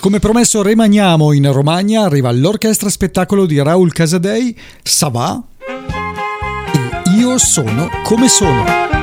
come promesso rimaniamo in Romagna, arriva l'orchestra spettacolo di Raul Casadei, Ça va, e Io sono come sono.